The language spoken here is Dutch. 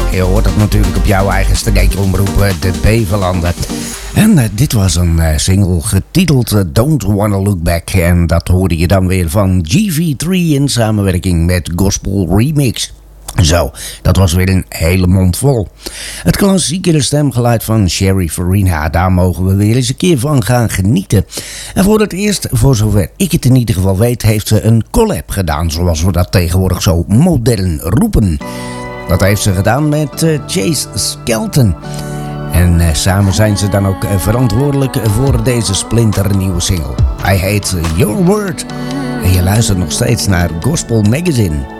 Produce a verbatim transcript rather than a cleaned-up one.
je hoort het natuurlijk op jouw eigen streekomroep, de Beverlanden. En uh, dit was een uh, single getiteld uh, Don't Wanna Look Back. En dat hoorde je dan weer van G V drie in samenwerking met Gospel Remix. Zo, dat was weer een hele mond vol. Het klassieke stemgeluid van Sherry Farina, daar mogen we weer eens een keer van gaan genieten. En voor het eerst, voor zover ik het in ieder geval weet, heeft ze een collab gedaan, zoals we dat tegenwoordig zo modern roepen. Dat heeft ze gedaan met uh, Chase Skelton. En uh, samen zijn ze dan ook uh, verantwoordelijk voor deze splinternieuwe single. Hij heet Your Word. En je luistert nog steeds naar Gospel Magazine.